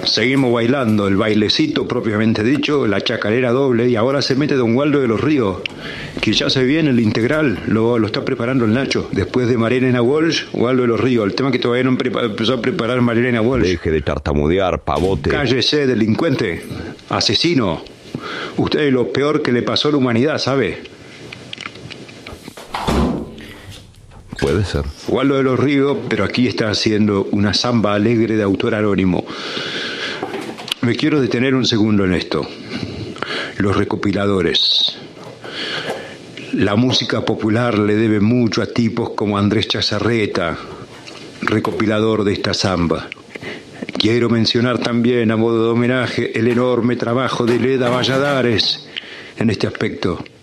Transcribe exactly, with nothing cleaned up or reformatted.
Seguimos bailando el bailecito propiamente dicho, la chacarera doble, y ahora se mete Don Waldo de los Ríos, que ya se viene el integral, lo, lo está preparando el Nacho. Después de Marilena Walsh, Waldo de los Ríos, el tema que todavía no prepa- empezó a preparar Marilena Walsh. Deje de tartamudear, pavote. Cállese, delincuente, asesino. Usted es lo peor que le pasó a la humanidad, ¿sabe? Puede ser. Waldo de los Ríos, pero aquí está haciendo una samba alegre de autor anónimo. Me quiero detener un segundo en esto. Los recopiladores. La música popular le debe mucho a tipos como Andrés Chazarreta, recopilador de esta samba. Quiero mencionar también, a modo de homenaje, el enorme trabajo de Leda Valladares en este aspecto.